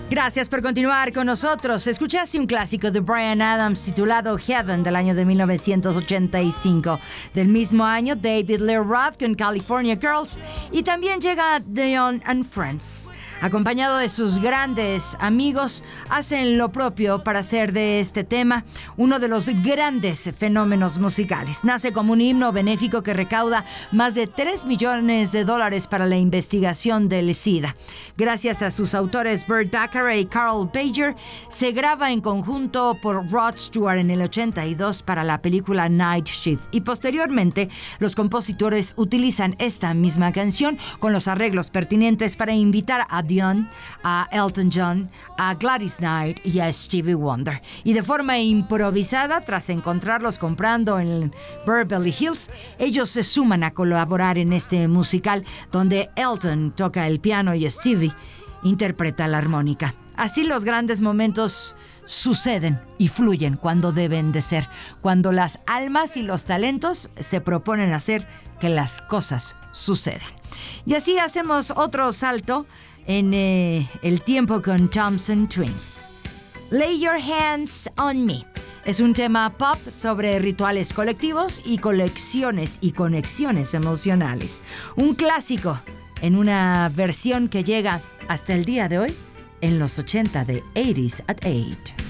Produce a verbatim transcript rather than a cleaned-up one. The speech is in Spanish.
Gracias por continuar con nosotros. Escuchaste un clásico de Bryan Adams titulado Heaven del año de mil novecientos ochenta y cinco. Del mismo año, David Lee Roth con California Girls. Y también llega Dion and Friends. Acompañado de sus grandes amigos, hacen lo propio para hacer de este tema uno de los grandes fenómenos musicales. Nace como un himno benéfico que recauda más de tres millones de dólares para la investigación del SIDA. Gracias a sus autores Burt Bacharach y Carl Pager, se graba en conjunto por Rod Stewart en el ochenta y dos para la película Night Shift. Y posteriormente, los compositores utilizan esta misma canción con los arreglos pertinentes para invitar a Dion, a Elton John, a Gladys Knight y a Stevie Wonder. Y de forma improvisada, tras encontrarlos comprando en Beverly Hills, ellos se suman a colaborar en este musical donde Elton toca el piano y Stevie interpreta la armónica. Así los grandes momentos suceden y fluyen cuando deben de ser, cuando las almas y los talentos se proponen hacer que las cosas sucedan. Y así hacemos otro salto en eh, el tiempo con Thompson Twins. Lay Your Hands on Me es un tema pop sobre rituales colectivos y colecciones y conexiones emocionales. Un clásico en una versión que llega hasta el día de hoy en los ochenta de eighties at eight.